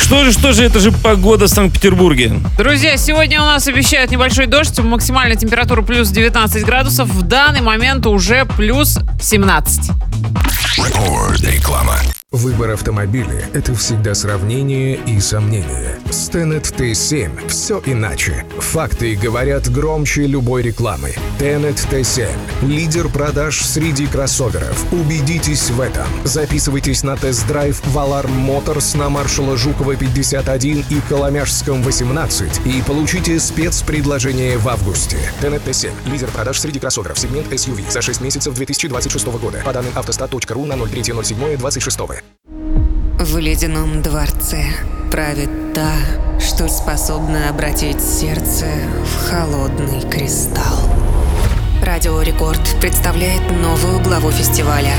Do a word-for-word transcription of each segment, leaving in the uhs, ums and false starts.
Что же, что же, это же погода в Санкт-Петербурге. Друзья, сегодня у нас обещают небольшой дождь, максимальная температура плюс девятнадцать градусов, в данный момент уже плюс семнадцать. Реклама. Выбор автомобиля – это всегда сравнение и сомнение. С Tenet ти семь все иначе. Факты говорят громче любой рекламы. Tenet ти семь – лидер продаж среди кроссоверов. Убедитесь в этом. Записывайтесь на тест-драйв в Alarm Motors на Маршала Жукова пятьдесят один и Коломяжском восемнадцать и получите спецпредложение в августе. Tenet ти семь – лидер продаж среди кроссоверов. Сегмент эс ю ви за шесть месяцев две тысячи двадцать шестого года. По данным автостат точка ру на ноль три ноль семь двадцать шесть. В ледяном дворце правит та, что способна обратить сердце в холодный кристалл. Радио Рекорд представляет новую главу фестиваля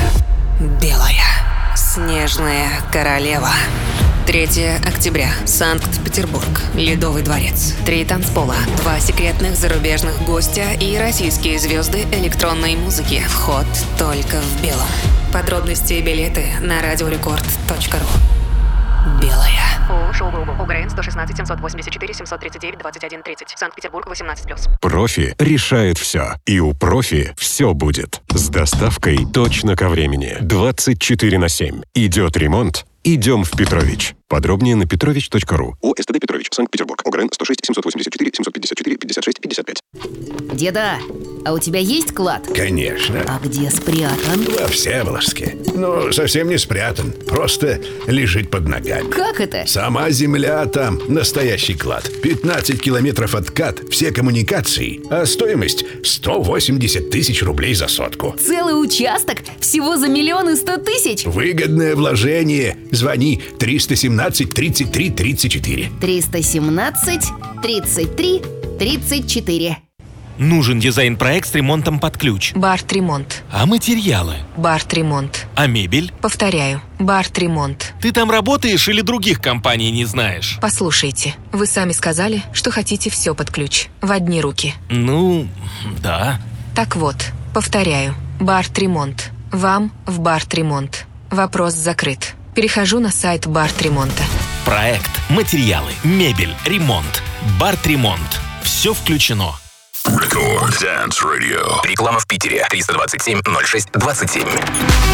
«Белая снежная королева». третьего октября. Санкт-Петербург. Ледовый дворец. Три танцпола. Два секретных зарубежных гостя и российские звезды электронной музыки. Вход только в белом. Подробности и билеты на радиорекорд точка ру. Белая. ООО «Шоу-Групп». УГРН сто шестнадцать семьсот восемьдесят четыре семьсот тридцать девять двадцать один тридцать. Санкт-Петербург, восемнадцать плюс. Профи решает все. И у профи все будет. С доставкой точно ко времени. двадцать четыре на семь. Идет ремонт. Идем в Петрович. Подробнее на петрович точка ру. ООО «СТД Петрович», Санкт-Петербург. ОГРН сто шесть семьсот восемьдесят четыре семьсот пятьдесят четыре пятьдесят шесть пятьдесят пять. Деда, а у тебя есть клад? Конечно. А где спрятан? Во Всеволожске. Ну, совсем не спрятан. Просто лежит под ногами. Как это? Сама земля там. Настоящий клад. пятнадцать километров откат, все коммуникации. А стоимость сто восемьдесят тысяч рублей за сотку. Целый участок? Всего за миллион и сто тысяч? Выгодное вложение. Звони триста семнадцать тридцать три тридцать четыре. триста семнадцать тридцать три тридцать четыре. Нужен дизайн-проект с ремонтом под ключ. Барт-ремонт. А материалы? Барт-ремонт. А мебель? Повторяю. Барт-ремонт. Ты там работаешь или других компаний не знаешь? Послушайте, вы сами сказали, что хотите все под ключ. В одни руки. Ну, да. Так вот, повторяю. Барт-ремонт. Вам в Барт-ремонт. Вопрос закрыт. Перехожу на сайт Барт-ремонта. Проект, материалы, мебель, ремонт. Барт-ремонт. Все включено. Рекорд Dance Radio. Реклама в Питере. триста двадцать семь ноль шесть двадцать семь.